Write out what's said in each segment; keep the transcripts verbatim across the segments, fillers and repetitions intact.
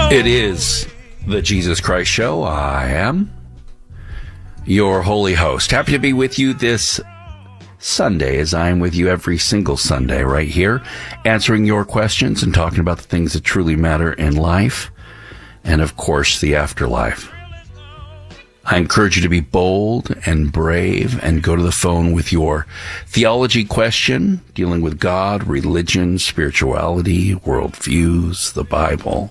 It is the Jesus Christ Show. I am your holy host. Happy to be with you this Sunday, as I am with you every single Sunday right here, answering your questions and talking about the things that truly matter in life and, of course, the afterlife. I encourage you to be bold and brave and go to the phone with your theology question dealing with God, religion, spirituality, worldviews, the Bible.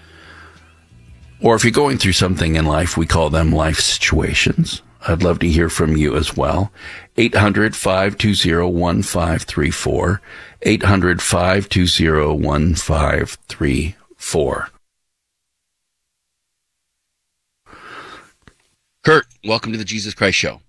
Or if you're going through something in life, we call them life situations. I'd love to hear from you as well. eight hundred, five two zero, one five three four. eight hundred, five two zero, one five three four. Kurt, welcome to the Jesus Christ Show.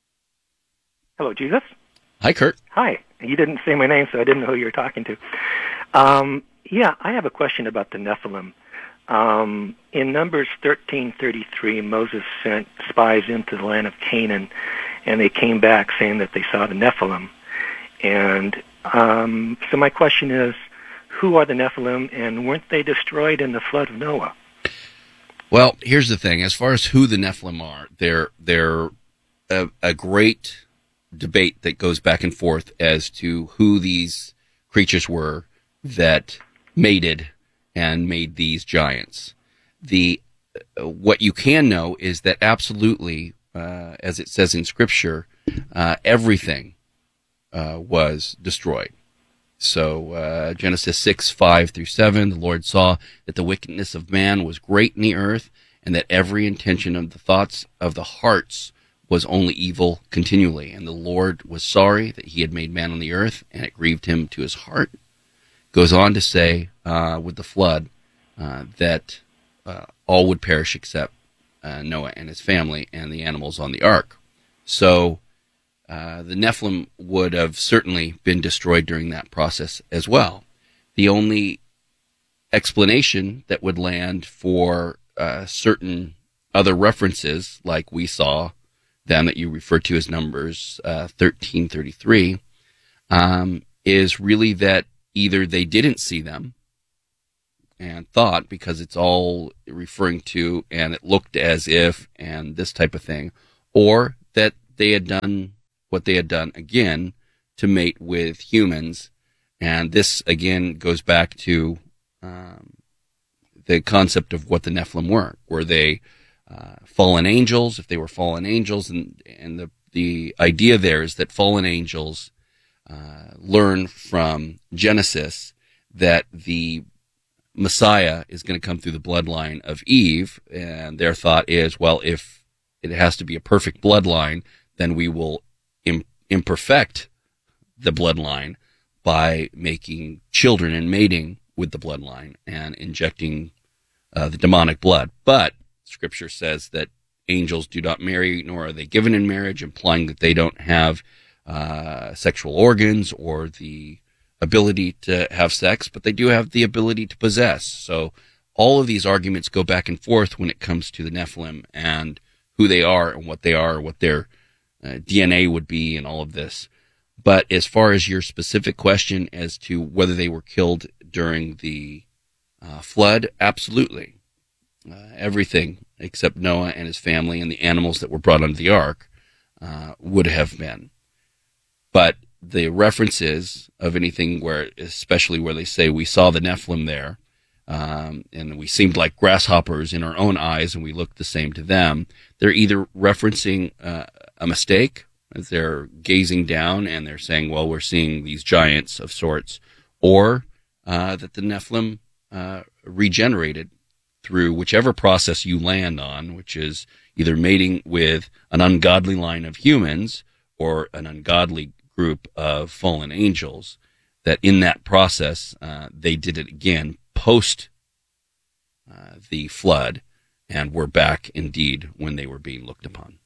Hello, Jesus. Hi, Kurt. Hi. You didn't say my name, so I didn't know who you were talking to. Um, yeah, I have a question about the Nephilim. Um, in Numbers thirteen thirty-three, Moses sent spies into the land of Canaan, and they came back saying that they saw the Nephilim. And um, so my question is, who are the Nephilim, and weren't they destroyed in the flood of Noah? Well, here's the thing. As far as who the Nephilim are, they're, they're a, a great debate that goes back and forth as to who these creatures were that mated and made these giants. The uh, what you can know is that absolutely, uh, as it says in Scripture, uh, everything uh, was destroyed. So uh, Genesis six, five through seven, the Lord saw that the wickedness of man was great in the earth, and that every intention of the thoughts of the hearts was only evil continually. And the Lord was sorry that he had made man on the earth, and it grieved him to his heart. Goes on to say, uh, with the flood, uh, that uh, all would perish except uh, Noah and his family and the animals on the ark. So uh, the Nephilim would have certainly been destroyed during that process as well. The only explanation that would land for uh, certain other references, like we saw them that you referred to as Numbers uh, thirteen thirty-three, um, is really that either they didn't see them and thought, because it's all referring to and it looked as if and this type of thing, or that they had done what they had done again to mate with humans. And this again goes back to um, the concept of what the Nephilim were. Were they uh, fallen angels? If they were fallen angels, and and the the idea there is that fallen angels Uh, learn from Genesis that the Messiah is going to come through the bloodline of Eve, and their thought is, well, if it has to be a perfect bloodline, then we will im- imperfect the bloodline by making children and mating with the bloodline and injecting uh, the demonic blood. But Scripture says that angels do not marry, nor are they given in marriage, implying that they don't have Uh, sexual organs or the ability to have sex, but they do have the ability to possess. So all of these arguments go back and forth when it comes to the Nephilim and who they are and what they are, what their uh, D N A would be and all of this. But as far as your specific question as to whether they were killed during the uh, flood, absolutely. Uh, everything except Noah and his family and the animals that were brought onto the ark uh, would have been. But the references of anything where, especially where they say we saw the Nephilim there, um, and we seemed like grasshoppers in our own eyes and we looked the same to them, they're either referencing uh, a mistake as they're gazing down and they're saying, well, we're seeing these giants of sorts, or uh, that the Nephilim uh, regenerated through whichever process you land on, which is either mating with an ungodly line of humans or an ungodly group of fallen angels, that in that process, uh, they did it again post uh, the flood and were back indeed when they were being looked upon.